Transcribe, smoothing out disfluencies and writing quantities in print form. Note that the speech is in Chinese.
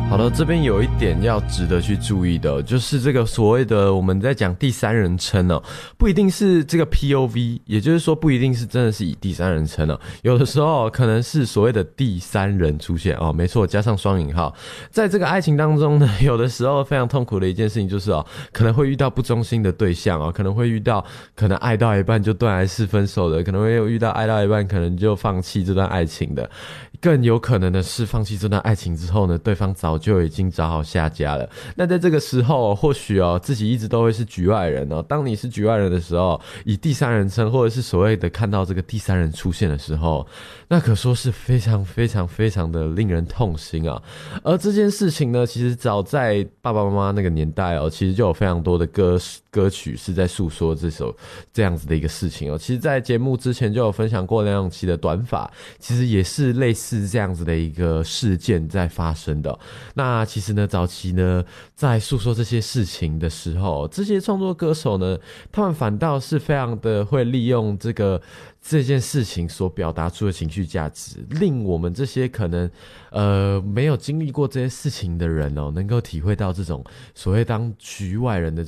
好的，这边有一点要值得去注意的，就是这个所谓的我们在讲第三人称哦，不一定是这个 POV， 也就是说不一定是真的是以第三人称哦，有的时候可能是所谓的第三人出现哦，没错，加上双引号。在这个爱情当中呢，有的时候非常痛苦的一件事情就是可能会遇到不忠心的对象可能会遇到可能爱到一半就断崖式分手的，可能会有遇到爱到一半可能就放弃这段爱情的。更有可能的是放弃这段爱情之后呢，对方早就已经找好下家了。那在这个时候或许自己一直都会是局外人当你是局外人的时候，以第三人称或者是所谓的看到这个第三人出现的时候，那可说是非常非常非常的令人痛心啊。而这件事情呢，其实早在爸爸妈妈那个年代其实就有非常多的歌曲是在诉说这样子的一个事情其实在节目之前就有分享过梁咏琪的短发，其实也是类似这样子的一个事件在发生的那其实呢，早期呢在诉说这些事情的时候，这些创作歌手呢，他们反倒是非常的会利用这件事情所表达出的情绪价值，令我们这些可能没有经历过这些事情的人能够体会到这种所谓当局外人的